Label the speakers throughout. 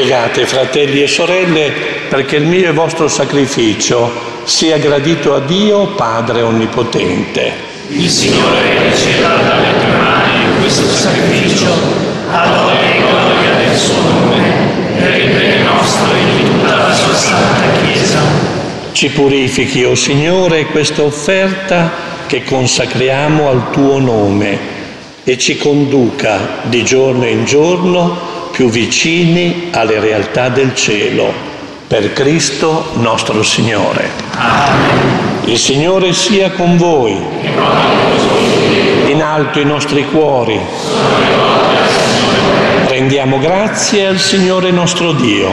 Speaker 1: Pregate, fratelli e sorelle, perché il mio e vostro sacrificio sia gradito a Dio, Padre Onnipotente.
Speaker 2: Il Signore riceva dalle tue mani questo sacrificio, a lode e gloria del suo nome, per il bene nostro e di tutta la sua santa Chiesa.
Speaker 1: Ci purifichi, o Signore, questa offerta che consacriamo al tuo nome e ci conduca di giorno in giorno più vicini alle realtà del cielo, per Cristo nostro Signore.
Speaker 2: Amen.
Speaker 1: Il Signore sia con voi. In alto i nostri cuori. Rendiamo grazie al Signore nostro Dio.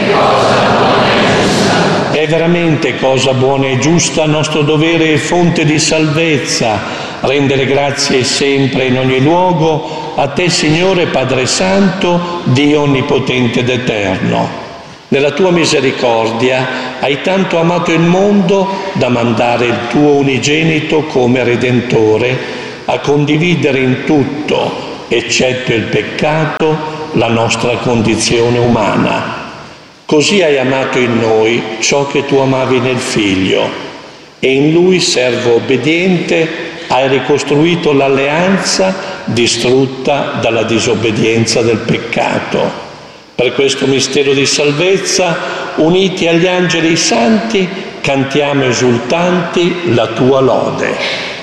Speaker 1: È veramente cosa buona e giusta, nostro dovere e fonte di salvezza, rendere grazie sempre in ogni luogo a te, Signore Padre Santo, Dio Onnipotente ed Eterno. Nella tua misericordia hai tanto amato il mondo da mandare il tuo unigenito come Redentore a condividere in tutto, eccetto il peccato, la nostra condizione umana. Così hai amato in noi ciò che tu amavi nel Figlio, e in Lui, servo obbediente, hai ricostruito l'alleanza distrutta dalla disobbedienza del peccato. Per questo mistero di salvezza, uniti agli angeli santi, cantiamo esultanti la tua lode.